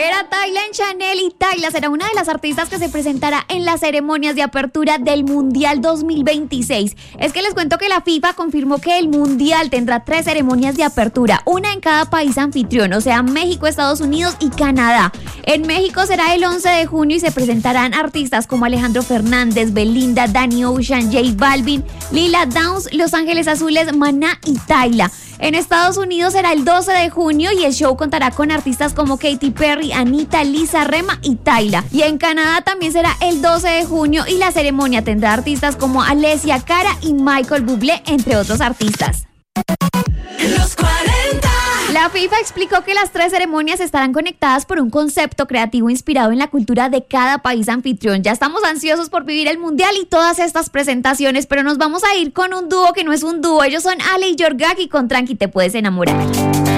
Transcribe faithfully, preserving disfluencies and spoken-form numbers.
Era Tayla en Chanel y Tayla será una de las artistas que se presentará en las ceremonias de apertura del Mundial dos mil veintiséis. Es que les cuento que la FIFA confirmó que el Mundial tendrá tres ceremonias de apertura, una en cada país anfitrión, o sea, México, Estados Unidos y Canadá. En México será el once de junio y se presentarán artistas como Alejandro Fernández, Belinda, Danny Ocean, J Balvin, Lila Downs, Los Ángeles Azules, Maná y Tayla. En Estados Unidos será el doce de junio y el show contará con artistas como Katy Perry, Anita, Lisa, Rema y Tayla. Y en Canadá también será el doce de junio y la ceremonia tendrá artistas como Alessia Cara y Michael Bublé, entre otros artistas. Los cuarenta. La FIFA explicó que las tres ceremonias estarán conectadas por un concepto creativo inspirado en la cultura de cada país anfitrión. Ya estamos ansiosos por vivir el Mundial y todas estas presentaciones, pero nos vamos a ir con un dúo que no es un dúo. Ellos son Ale y Yorgak y con Tranqui te puedes enamorar.